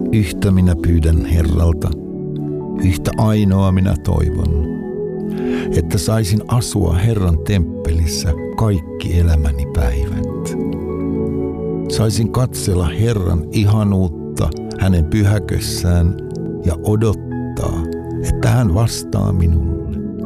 Yhtä minä pyydän Herralta, yhtä ainoa minä toivon, että saisin asua Herran temppelissä kaikki elämäni päivät. Saisin katsella Herran ihanuutta hänen pyhäkössään ja odottaa, että hän vastaa minulle.